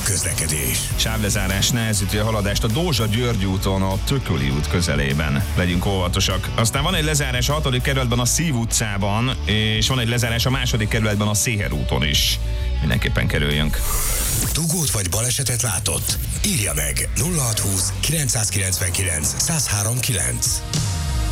közlekedés. Sávlezárás nehezíti a haladást a Dózsa-György úton a Tököli út közelében. Legyünk óvatosak. Aztán van egy lezárás a 6. kerületben a Szív utcában, és van egy lezárás a 2. kerületben a Széher úton is. Mindenképpen kerüljünk. Dugót vagy balesetet látott? Írja meg 0620 999 1039.